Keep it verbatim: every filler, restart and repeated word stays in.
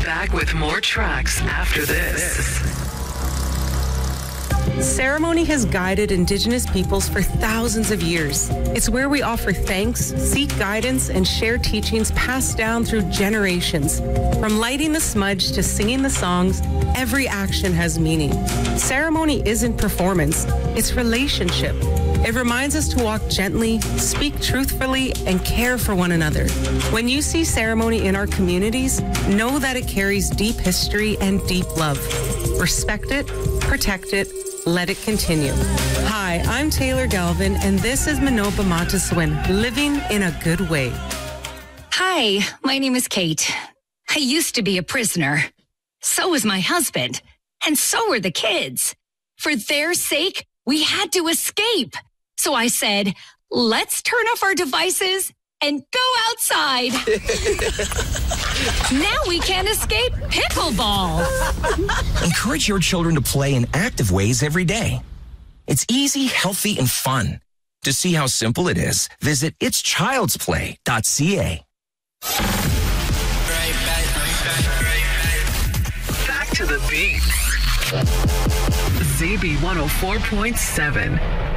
Back with more tracks after this. Ceremony has guided Indigenous peoples for thousands of years. It's where we offer thanks, seek guidance, and share teachings passed down through generations. From lighting the smudge to singing the songs, every action has meaning. Ceremony isn't performance, it's relationship. It reminds us to walk gently, speak truthfully, and care for one another. When you see ceremony in our communities, know that it carries deep history and deep love. Respect it, protect it, let it continue. Hi, I'm Taylor Galvin, and this is Manoba Mataswin, living in a good way. Hi, my name is Kate. I used to be a prisoner. So was my husband, and so were the kids. For their sake, we had to escape. So I said, let's turn off our devices and go outside. Now we can escape pickleball. Encourage your children to play in active ways every day. It's easy, healthy, and fun. To see how simple it is, visit its childs play dot c a. Back to the beat. Z B one oh four point seven.